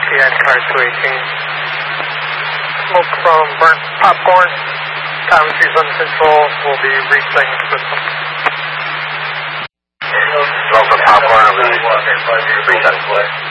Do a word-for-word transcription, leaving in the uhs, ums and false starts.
N car two eighteen. Smoke from burnt popcorn. Telemetry's under control. We'll be restarting the system. Smoke from popcorn will be resetting.